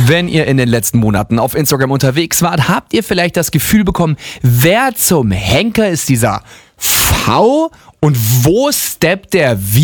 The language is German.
Wenn ihr in den letzten Monaten auf Instagram unterwegs wart, habt ihr vielleicht das Gefühl bekommen, wer zum Henker ist dieser V und wo steppt der wie?